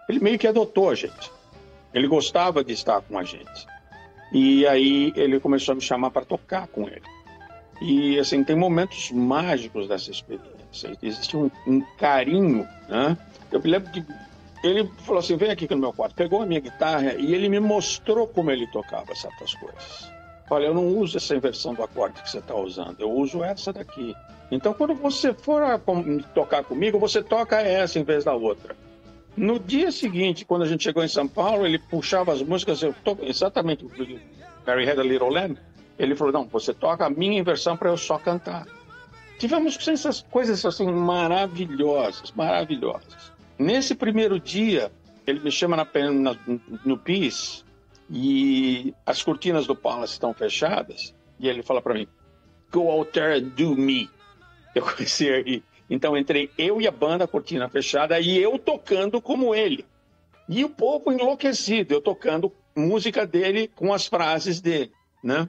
Ele meio que adotou a gente. Ele gostava de estar com a gente. E aí ele começou a me chamar para tocar com ele. E, assim, tem momentos mágicos dessa experiência. Existe um carinho, né? Eu me lembro que ele falou assim, vem aqui no meu quarto. Pegou a minha guitarra e ele me mostrou como ele tocava certas coisas. Olha, eu não uso essa inversão do acorde que você está usando. Eu uso essa daqui. Então, quando você for tocar comigo, você toca essa em vez da outra. No dia seguinte, quando a gente chegou em São Paulo, ele puxava as músicas, eu toco exatamente o Mary Had a Little Lamb. Ele falou, não, você toca a minha inversão para eu só cantar. Tivemos essas coisas assim maravilhosas, maravilhosas. Nesse primeiro dia, ele me chama no PIS e as cortinas do Palace estão fechadas e ele fala para mim, go out there and do me. Eu comecei a rir. Então entrei eu e a banda, a cortina fechada, e eu tocando como ele. E o povo enlouquecido, eu tocando música dele com as frases dele, né?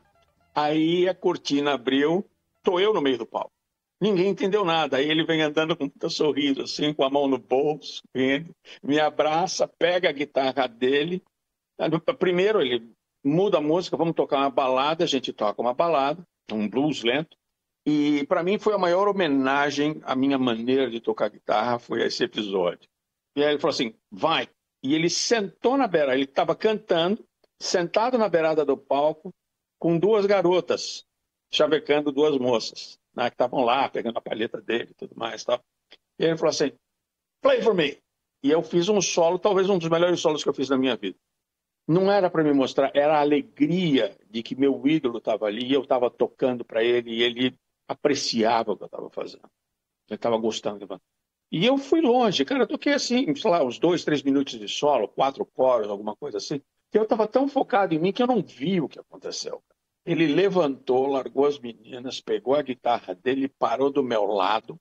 Aí a cortina abriu, tô eu no meio do palco. Ninguém entendeu nada. Aí ele vem andando com um sorriso, assim, com a mão no bolso, me abraça, pega a guitarra dele. Primeiro ele muda a música, vamos tocar uma balada, a gente toca uma balada, um blues lento. E para mim foi a maior homenagem à minha maneira de tocar guitarra, foi esse episódio. E aí ele falou assim, vai. E ele sentou na beirada, ele estava cantando, sentado na beirada do palco, com duas garotas, chavecando duas moças, né, que estavam lá, pegando a palheta dele e tudo mais. Tal. E ele falou assim, play for me. E eu fiz um solo, talvez um dos melhores solos que eu fiz na minha vida. Não era para me mostrar, era a alegria de que meu ídolo estava ali, e eu estava tocando para ele, e ele apreciava o que eu estava fazendo. Ele estava gostando. E eu fui longe, cara, eu toquei assim, sei lá, uns 2, 3 minutos de solo, 4 coros, alguma coisa assim, que eu estava tão focado em mim que eu não vi o que aconteceu. Ele levantou, largou as meninas, pegou a guitarra dele, parou do meu lado,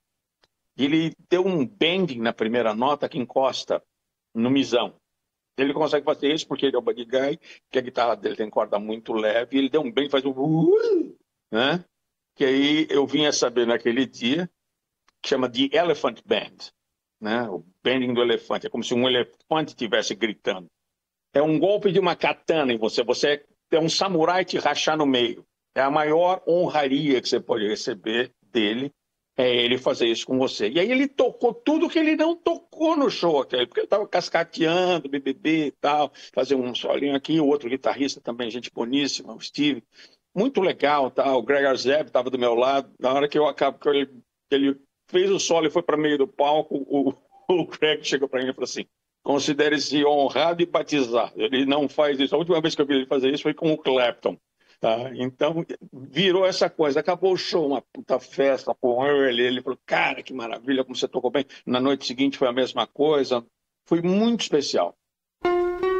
e ele deu um bending na primeira nota que encosta no misão. Ele consegue fazer isso porque ele é o Buddy Guy, que a guitarra dele tem corda muito leve, e ele deu um bending, faz um... né? Que aí eu vim a saber naquele dia, que chama The Elephant Band, né? O bending do elefante. É como se um elefante estivesse gritando. É um golpe de uma katana em você. Você é um samurai te rachar no meio. É a maior honraria que você pode receber dele, é ele fazer isso com você. E aí ele tocou tudo que ele não tocou no show, porque ele estava cascateando, BBB e tal, fazer um solinho aqui, o outro guitarrista também, gente boníssima, o Steve. Muito legal, tá? O Greg Arzeb estava do meu lado. Na hora que eu acabo, que ele fez o solo e foi para meio do palco, o Greg chegou para mim e falou assim, considere-se honrado e batizado. Ele não faz isso. A última vez que eu vi ele fazer isso foi com o Clapton. Tá? Então, virou essa coisa. Acabou o show, uma puta festa com ele. Ele falou, cara, que maravilha, como você tocou bem. Na noite seguinte foi a mesma coisa. Foi muito especial.